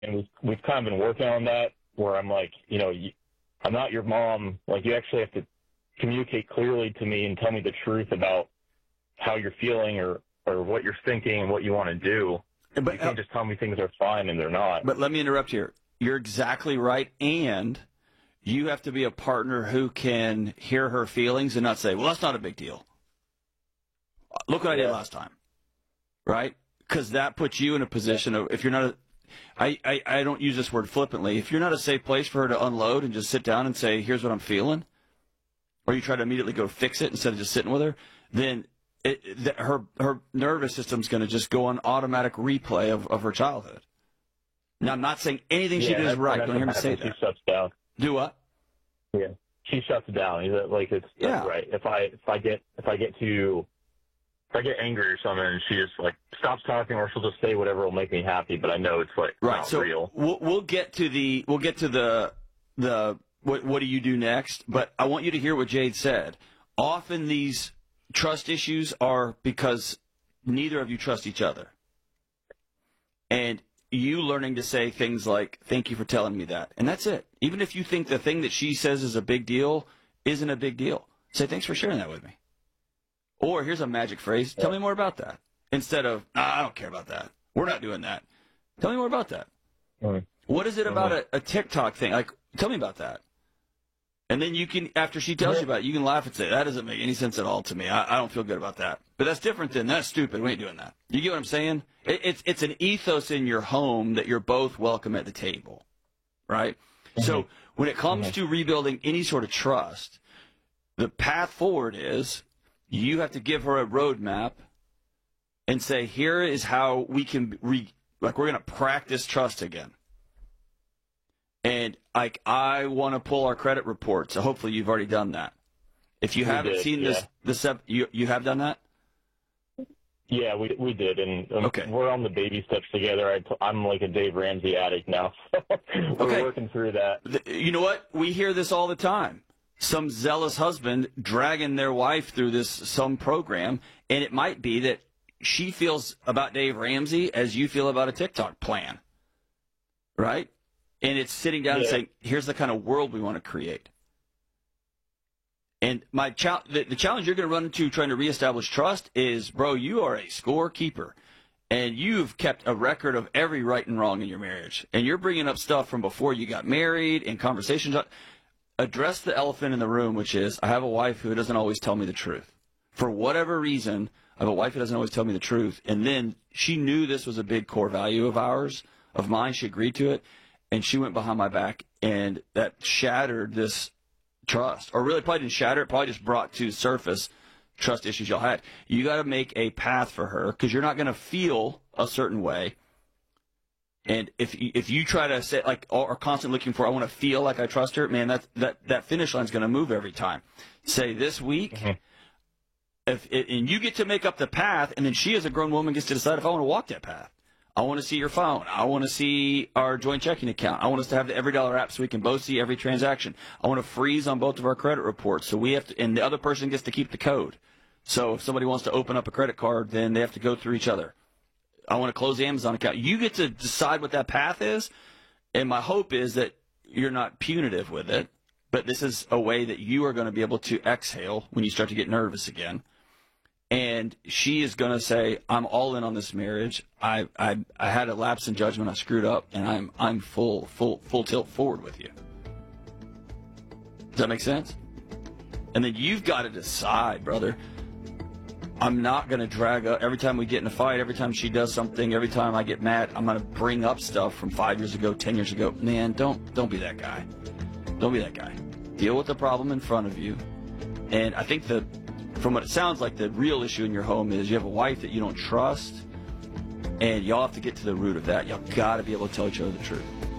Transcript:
and we've kind of been working on that where I'm like, I'm not your mom. Like, you actually have to communicate clearly to me and tell me the truth about how you're feeling or what you're thinking and what you want to do. But you can't just tell me things are fine and they're not. But let me interrupt here. You're exactly right, and you have to be a partner who can hear her feelings and not say, well, that's not a big deal. Look what I did last time, right? Because that puts you in a position of, if you're not I don't use this word flippantly, if you're not a safe place for her to unload and just sit down and say, here's what I'm feeling, or you try to immediately go fix it instead of just sitting with her, then her nervous system's going to just go on automatic replay of her childhood. Now, I'm not saying anything she did is right. Don't hear me say that. She shuts down. Do what? Yeah, she shuts down. That's right. If I get angry or something, and she just like stops talking, or she'll just say whatever will make me happy, but I know it's like not real. We'll get to the what do you do next? But I want you to hear what Jade said. Often these trust issues are because neither of you trust each other, and you learning to say things like, thank you for telling me that. And that's it. Even if you think the thing that she says is a big deal isn't a big deal, say, thanks for sharing that with me. Or here's a magic phrase, tell me more about that. Instead of, I don't care about that. We're not doing that. Tell me more about that. What is it about a TikTok thing? Like, tell me about that. And then you can, after she tells you about it, you can laugh and say, that doesn't make any sense at all to me. I don't feel good about that. But that's different than, that's stupid. We ain't doing that. You get what I'm saying? It's an ethos in your home that you're both welcome at the table, right? So when it comes to rebuilding any sort of trust, the path forward is you have to give her a roadmap and say, here is how we can, we're going to practice trust again. And I want to pull our credit report, so hopefully you've already done that. If you haven't seen you have done that? Yeah, we did, and we're on the baby steps together. I'm like a Dave Ramsey addict now, so we're working through that. You know what? We hear this all the time. Some zealous husband dragging their wife through some program, and it might be that she feels about Dave Ramsey as you feel about a TikTok plan, right? And it's sitting down and saying, here's the kind of world we want to create. And the challenge you're going to run into trying to reestablish trust is, bro, you are a scorekeeper. And you've kept a record of every right and wrong in your marriage. And you're bringing up stuff from before you got married and conversations. Address the elephant in the room, which is, I have a wife who doesn't always tell me the truth. For whatever reason, I have a wife who doesn't always tell me the truth. And then she knew this was a big core value of mine. She agreed to it. And she went behind my back, and that shattered this trust. Or really probably didn't shatter it, probably just brought to surface trust issues y'all had. You got to make a path for her, because you're not going to feel a certain way. And if you try to say, like, or constantly looking for, I want to feel like I trust her, man, that finish line's going to move every time. Say this week, and you get to make up the path, and then she as a grown woman gets to decide if I want to walk that path. I want to see your phone. I want to see our joint checking account. I want us to have the EveryDollar app so we can both see every transaction. I want to freeze on both of our credit reports so we have to, and the other person gets to keep the code. So if somebody wants to open up a credit card, then they have to go through each other. I want to close the Amazon account. You get to decide what that path is, and my hope is that you're not punitive with it, but this is a way that you are going to be able to exhale when you start to get nervous again. And she is going to say, I'm all in on this marriage. I had a lapse in judgment. I screwed up, and I'm full tilt forward with you. Does that make sense? And then you've got to decide, brother. I'm not going to drag up every time we get in a fight, every time she does something, every time I get mad, I'm going to bring up stuff from 5 years ago, 10 years ago. Man, don't be that guy. Don't be that guy. Deal with the problem in front of you. And I think that from what it sounds like, the real issue in your home is you have a wife that you don't trust, and y'all have to get to the root of that. Y'all got to be able to tell each other the truth.